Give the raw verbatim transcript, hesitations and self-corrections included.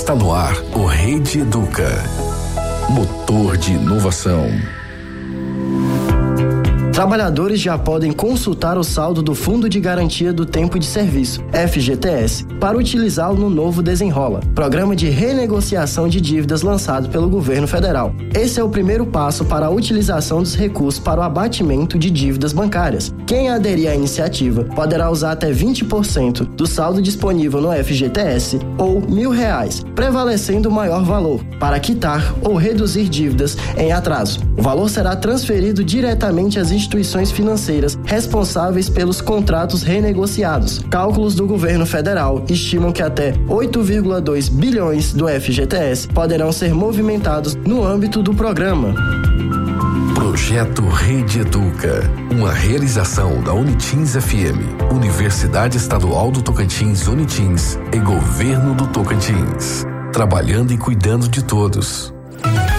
Está no ar o Rede Educa. Motor de inovação. Trabalhadores já podem consultar o saldo do Fundo de Garantia do Tempo de Serviço, F G T S, para utilizá-lo no novo Desenrola, programa de renegociação de dívidas lançado pelo governo federal. Esse é o primeiro passo para a utilização dos recursos para o abatimento de dívidas bancárias. Quem aderir à iniciativa poderá usar até vinte por cento do saldo disponível no F G T S ou mil reais, prevalecendo o maior valor, para quitar ou reduzir dívidas em atraso. O valor será transferido diretamente às instituições financeiras responsáveis pelos contratos renegociados. Cálculos do governo federal estimam que até oito vírgula dois bilhões do F G T S poderão ser movimentados no âmbito do programa. Projeto Rede Educa, uma realização da Unitins F M, Universidade Estadual do Tocantins Unitins e Governo do Tocantins, trabalhando e cuidando de todos.